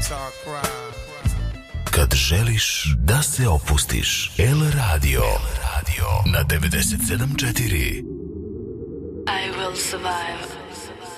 Kad želiš da se opustiš, El Radio na 97.4. I will survive.